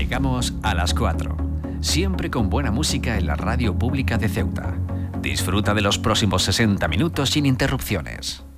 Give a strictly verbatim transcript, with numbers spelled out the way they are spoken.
Llegamos a las cuatro, siempre con buena música en la radio pública de Ceuta. Disfruta de los próximos sesenta minutos sin interrupciones.